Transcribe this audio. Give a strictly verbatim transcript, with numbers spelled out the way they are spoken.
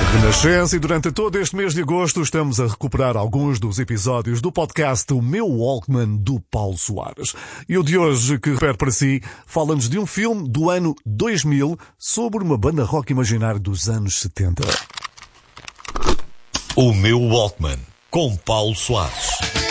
Renascença, e durante todo este mês de agosto estamos a recuperar alguns dos episódios do podcast O Meu Walkman, do Paulo Soares. E o de hoje, que repete para si, fala-nos de um filme do ano dois mil sobre uma banda rock imaginária dos anos setenta. O Meu Walkman, com Paulo Soares.